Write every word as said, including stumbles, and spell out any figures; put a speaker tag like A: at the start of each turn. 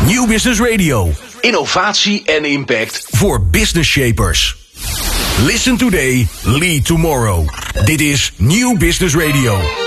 A: Nieuw Business Radio. Innovatie en impact voor business shapers. Listen today, lead tomorrow. Dit is Nieuw Business Radio.